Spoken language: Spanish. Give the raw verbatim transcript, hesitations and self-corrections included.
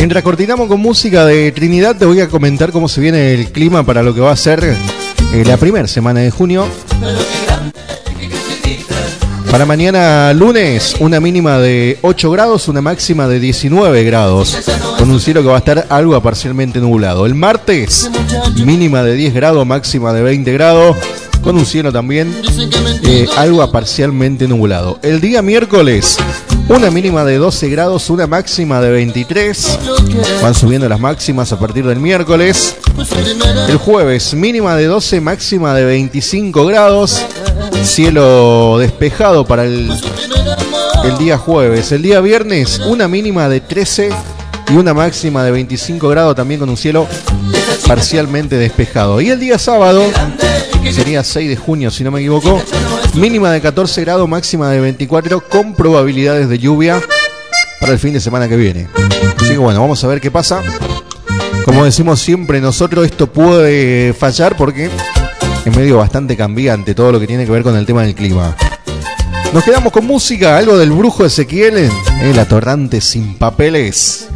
Mientras coordinamos con música de Trinidad, te voy a comentar cómo se viene el clima para lo que va a ser eh, la primera semana de junio. Para mañana lunes, una mínima de ocho grados, una máxima de diecinueve grados, con un cielo que va a estar algo parcialmente nublado. El martes, mínima de diez grados, máxima de veinte grados, con un cielo también eh, algo parcialmente nublado. El día miércoles, una mínima de doce grados, una máxima de veintitrés. Van subiendo las máximas a partir del miércoles. El jueves, mínima de doce, máxima de veinticinco grados. Cielo despejado para el, el día jueves. El día viernes, una mínima de trece y una máxima de veinticinco grados, también con un cielo parcialmente despejado. Y el día sábado, sería seis de junio si no me equivoco, mínima de catorce grados, máxima de veinticuatro, con probabilidades de lluvia para el fin de semana que viene. Así que bueno, vamos a ver qué pasa. Como decimos siempre nosotros, esto puede fallar porque es medio bastante cambiante todo lo que tiene que ver con el tema del clima. Nos quedamos con música, algo del Brujo Ezequiel en El Atorrante Sin Papeles.